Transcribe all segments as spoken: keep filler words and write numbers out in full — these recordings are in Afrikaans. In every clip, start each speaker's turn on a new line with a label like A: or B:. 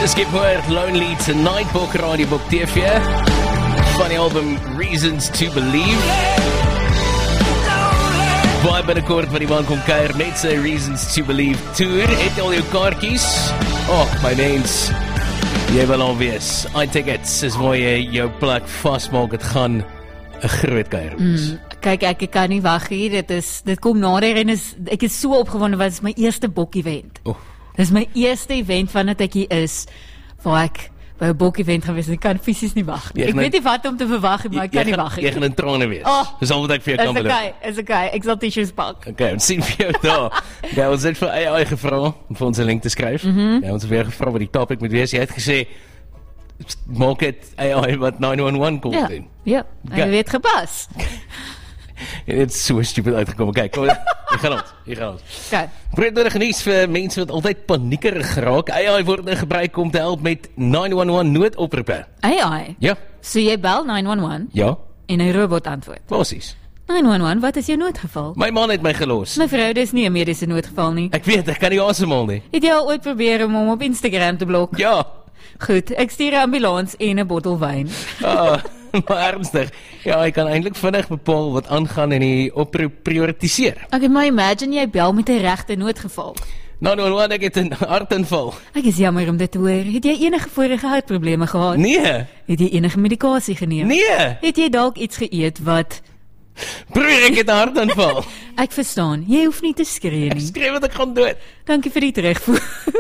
A: Skip hoor, Lonely Tonight, Boek Radio Boek T V van die album Reasons to Believe. Baie binnekort wat die man kom kuier met sy Reasons to Believe tour. Het al jou kaartjies? Och, my mens, jy wil al wees. iTickets is waar jy jou plek vastmaak, het gaan 'n groot kuier wees.
B: Mm, kyk, ek, ek kan nie wag hier, dit, is, dit kom nader en is, ek is so opgewonde, want dit is my eerste bok-event.
A: Oh.
B: Dit is my eerste event van dat ek hier is, waar ek by 'n bok-event gewees, en ek kan fisies nie wag nie. Ek weet nie wat om te verwag, maar ek kan nie wag nie.
A: Jy gaan in trane wees.
B: Oh,
A: dis al wat ek vir jou kan beloof.
B: Is okay, is okay, ek sal tissues pak.
A: Okay, ons sien vir jou daar. Ja, ons het vir A I gevra om vir ons 'n link te skryf. Mm -hmm. Ja, ons het weer gevra wat die topic moet wees. Jy het gesê, maak dit A I wat nine one one kon
B: ja,
A: doen.
B: Ja, en jy weet gepas.
A: En dit is so stupid uitgekom. Kijk, kom, hier gaan ons, hier gaan ons.
B: Okay.
A: Breedere genies vir mense wat altyd paniekerig geraak. A I word nou gebruik om te help met nine one one noodoproepe.
B: A I?
A: Ja.
B: So jy bel nine one one?
A: Ja.
B: En 'n robot antwoord?
A: Basies.
B: nine one one, wat is jou noodgeval?
A: My man het my gelos.
B: Mevrou, dis nie 'n mediese noodgeval nie.
A: Ek weet, ek kan nie asemhaal nie.
B: Het jy al ooit probeer om hom op Instagram te blok?
A: Ja.
B: Goed, ek stuur 'n ambulans en 'n bottel wyn.
A: Ah, maar ernstig. Ja, ek kan eintlik vinnig bepaal wat aangaan en die oproep prioritiseer.
B: Okay, maar imagine jy bel met 'n regte noodgeval.
A: Nou, nou, nou, ek het 'n hartaanval.
B: Ek is jammer om dit te hoor. Het jy enige vorige hartprobleme gehad?
A: Nee.
B: Het jy enige medikasie geneem?
A: Nee.
B: Het jy dalk iets geëet wat...
A: Broer, ek het 'n hartaanval.
B: Ek verstaan, jy hoef nie te skree nie.
A: Ek skree wat ek gaan dood.
B: Dankie vir die terugvoer.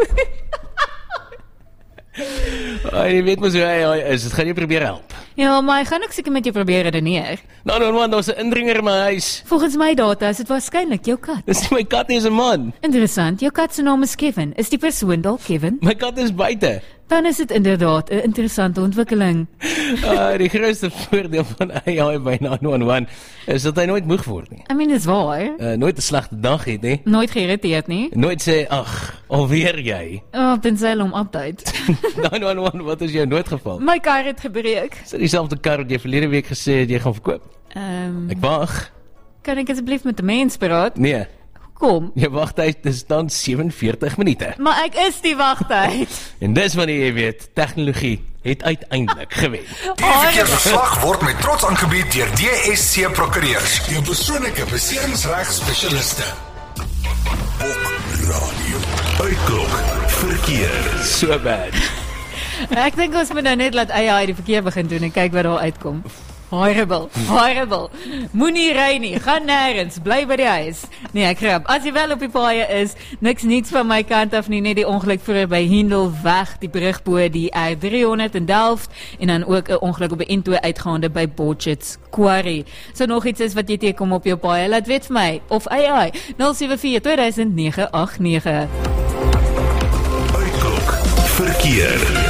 A: Oh, jy weet mos hoe hy is, dit gaan jy probeer help.
B: Ja, maar ek gaan ook seker met jou probeer redeneer.
A: Nou, nou, man, daar's 'n indringer in my huis.
B: Volgens my data is dit waarskynlik jou kat.
A: Dis nie my kat nie, is 'n man.
B: Interessant, jou kat se naam is Kevin. Is die persoon dalk Kevin?
A: My kat is buite.
B: Dan is dit inderdaad 'n interessante ontwikkeling.
A: Uh, die grootste voordeel van A I by nine one one is dat hy nooit moeg word nie.
B: I mean, dis waar.
A: Uh, nooit 'n slegte dag het nie.
B: Nooit geïrriteerd nie.
A: Nooit sê, ag, alweer jy.
B: Oh, tensy hulle hom update.
A: nine one one, wat is jou noodgeval?
B: My kar het gebreek.
A: Is dit dieselfde kar wat jy verlede week gesê het jy gaan verkoop?
B: Ehm um,
A: Ek wag.
B: Kan ek asseblief met 'n mens praat?
A: Nee.
B: Kom.
A: Jy wagtyd is dan sewenveertig minute.
B: Maar ek is die wagtyd.
A: En dis wanneer jy weet, tegnologie het uiteindelik gewen.
C: Die verkeersverslag word met trots aangebied deur D S C Prokureurs, jou persoonlike beseringsreg spesialiste. Op radio. Uitklok verkeer.
A: So bad.
B: Ek dink ons moet nou net laat A I die verkeer begin doen en kyk wat daar uitkom. Horrible, horrible. Moenie ry nie, gaan nêrens, bly by die huis. Nee, ek grap. As jy wel op die paaie is, niks niets van my kant af nie, net die ongeluk voor by Hindel weg, die brug bo die R three hundred in Delft en dan ook 'n ongeluk op die N twee uitgaande by Botchet's Quarry. So nog iets is wat jy teekom op jou paaie, laat weet vir my of A I nul sewe vier twee duisend nege agt nege.
C: Uitklok verkeer.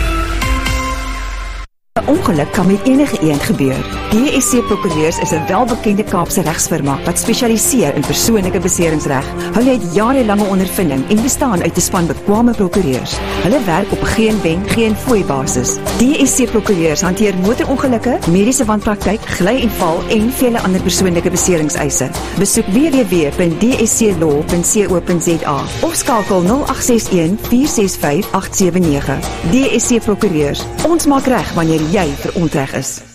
D: 'n Ongeluk kan met enige iemand gebeur. D S C Prokureurs is 'n welbekende Kaapse regsfirma wat spesialiseer in persoonlike beseringsreg. Hulle het jarelange ondervinding en bestaan uit 'n span bekwame prokureurs. Hulle werk op 'n geen wen, geen fooi basis. D S C Prokureurs hanteer motorongelukke, mediese wanpraktyk, gly en val en vele ander persoonlike beseringseise. Besoek w w w punt d s c law punt co punt z a of skakel nul agt ses een vier ses vyf agt sewe nege. D S C Prokureurs. Ons maak reg wanneer jy verontreg is.